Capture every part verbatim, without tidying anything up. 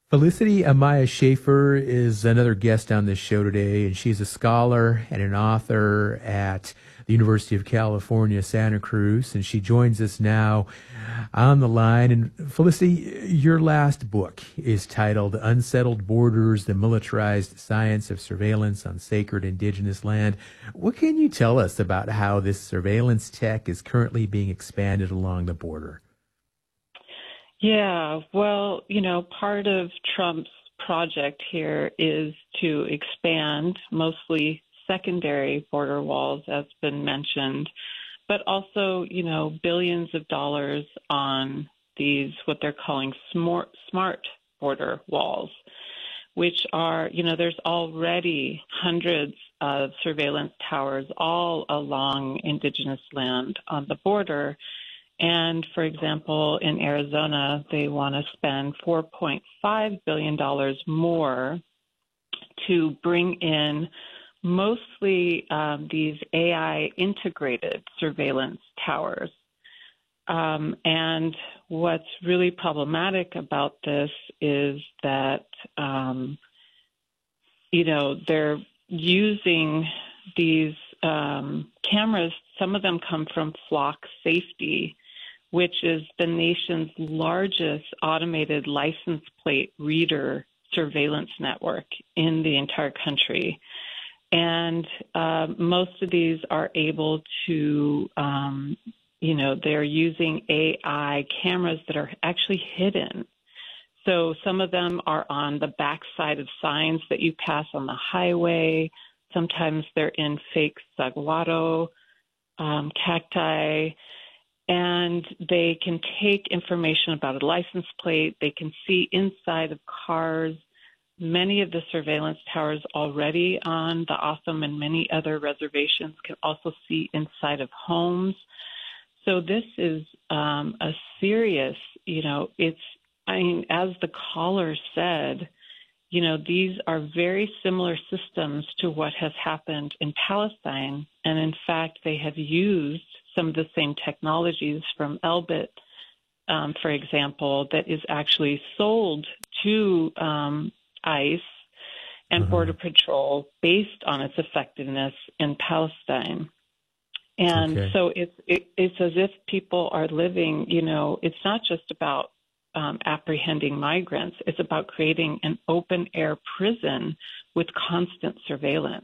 Felicity Amaya Schaefer is another guest on this show today, and she's a scholar and an author at the University of California, Santa Cruz, and she joins us now on the line. And Felicity, your last book is titled Unsettled Borders, the Militarized Science of Surveillance on Sacred Indigenous Land. What can you tell us about how this surveillance tech is currently being expanded along the border? Yeah, well, you know, part of Trump's project here is to expand mostly secondary border walls, as been mentioned, but also, you know, billions of dollars on these, what they're calling smart, smart border walls, which are, you know, there's already hundreds of surveillance towers all along indigenous land on the border. And, for example, in Arizona, they want to spend four point five billion dollars more to bring in mostly um, these A I-integrated surveillance towers. Um, and what's really problematic about this is that, um, you know, they're using these um, cameras. Some of them come from Flock Safety, which is the nation's largest automated license plate reader surveillance network in the entire country. And uh, most of these are able to, um, you know, they're using A I cameras that are actually hidden. So some of them are on the backside of signs that you pass on the highway. Sometimes they're in fake saguaro um, cacti. And they can take information about a license plate. They can see inside of cars. Many of the surveillance towers already on the Otham and many other reservations can also see inside of homes. So this is um, a serious, you know, it's, I mean, as the caller said, you know, these are very similar systems to what has happened in Palestine. And in fact, they have used some of the same technologies from Elbit, um, for example, that is actually sold to um, ICE and mm-hmm. Border Patrol based on its effectiveness in Palestine. And okay. so it's, it, it's as if people are living, you know, it's not just about um, apprehending migrants. It's about creating an open-air prison with constant surveillance.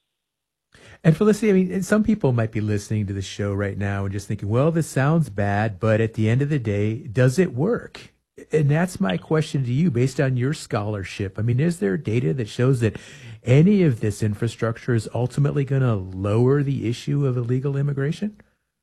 And Felicity, I mean, some people might be listening to the show right now and just thinking, well, this sounds bad, but at the end of the day, does it work? And that's my question to you based on your scholarship. I mean, is there data that shows that any of this infrastructure is ultimately going to lower the issue of illegal immigration?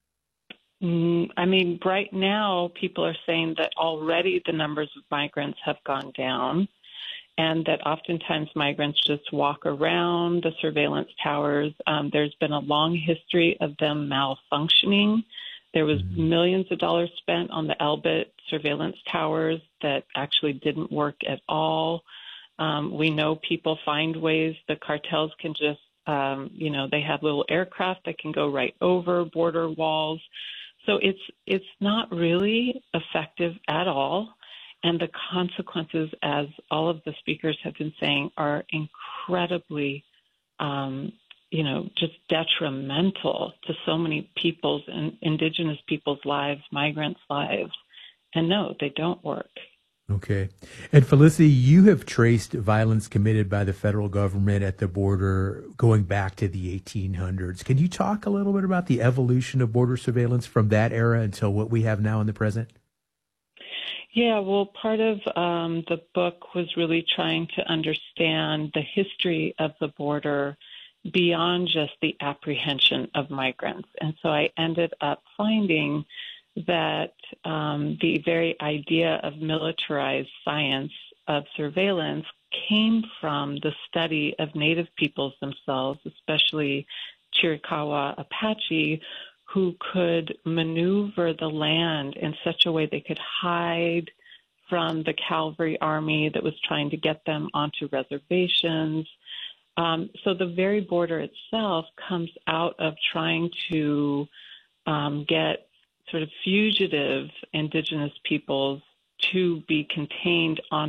Mm, I mean, right now, people are saying that already the numbers of migrants have gone down, and that oftentimes migrants just walk around the surveillance towers. Um, there's been a long history of them malfunctioning. There was mm-hmm. millions of dollars spent on the Elbit surveillance towers that actually didn't work at all. Um, we know people find ways. The cartels can just, um, you know, they have little aircraft that can go right over border walls. So it's it's not really effective at all. And the consequences, as all of the speakers have been saying, are incredibly, um, you know, just detrimental to so many people's and indigenous people's lives, migrants' lives. And no, they don't work. Okay. And Felicity, you have traced violence committed by the federal government at the border going back to the eighteen hundreds. Can you talk a little bit about the evolution of border surveillance from that era until what we have now in the present? Yeah, well, part of um, the book was really trying to understand the history of the border beyond just the apprehension of migrants. And so I ended up finding that um, the very idea of militarized science of surveillance came from the study of Native peoples themselves, especially Chiricahua Apache, who could maneuver the land in such a way they could hide from the cavalry army that was trying to get them onto reservations. Um, so the very border itself comes out of trying to um, get sort of fugitive indigenous peoples to be contained on